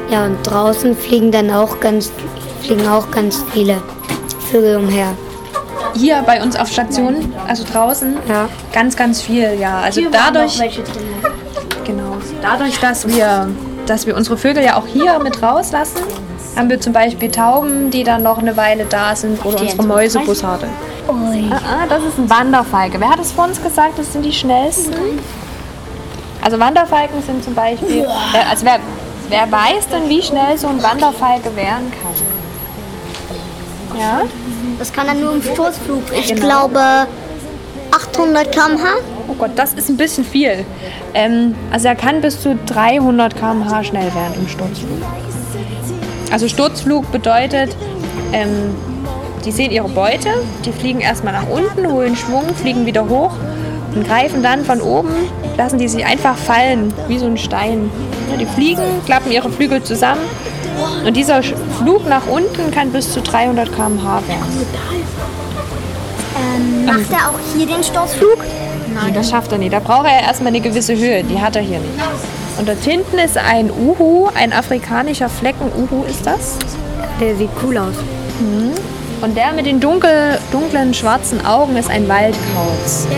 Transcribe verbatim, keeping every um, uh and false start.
Ja, und draußen fliegen dann auch ganz, fliegen auch ganz viele Vögel umher. Hier bei uns auf Station, also draußen, Ja. ganz, ganz viel, ja. Also dadurch, genau, dadurch, dass wir, dass wir unsere Vögel ja auch hier mit rauslassen, haben wir zum Beispiel Tauben, die dann noch eine Weile da sind, oder unsere Mäuse, Bussarde. Ah, ah, das ist ein Wanderfalke. Wer hat es vor uns gesagt, das sind die schnellsten? Also Wanderfalken sind zum Beispiel, äh, also wer, wer weiß denn, wie schnell so ein Wanderfalke werden kann? Ja? Das kann dann nur im Sturzflug. Ich Genau. glaube achthundert Kilometer pro Stunde. Oh Gott, das ist ein bisschen viel. Ähm, also er kann bis zu dreihundert Kilometer pro Stunde schnell werden im Sturzflug. Also Sturzflug bedeutet, ähm, die sehen ihre Beute, die fliegen erstmal nach unten, holen Schwung, fliegen wieder hoch und greifen dann von oben, lassen die sich einfach fallen, wie so ein Stein. Ja, die fliegen, klappen ihre Flügel zusammen und dieser Sch- Flug nach unten kann bis zu dreihundert Kilometer pro Stunde werden. Ähm, macht er auch hier den Sturzflug? Nee, das schafft er nicht. Da braucht er erstmal eine gewisse Höhe. Die hat er hier nicht. Und dort hinten ist ein Uhu, ein afrikanischer Flecken-Uhu ist das. Der sieht cool aus. Und der mit den dunkel, dunklen schwarzen Augen ist ein Waldkauz. Der